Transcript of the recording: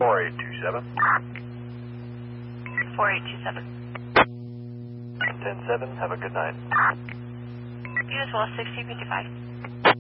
4827. 4827. 107, have a good night. You as well, 6055.